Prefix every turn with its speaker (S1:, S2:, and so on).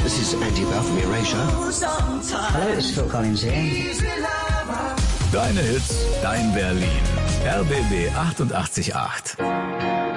S1: This is Andy Bell from Erasure.
S2: Hello, it's Phil Collins here.
S3: Deine Hits, dein Berlin. RBB 88.8.